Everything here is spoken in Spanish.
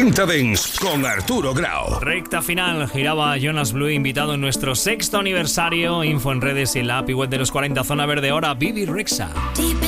40 Dents con Arturo Grau. Recta final, giraba Jonas Blue, invitado en nuestro 6º aniversario. Info en redes y en la app y web de los 40, Zona Verde. Ahora Bibi Rexha.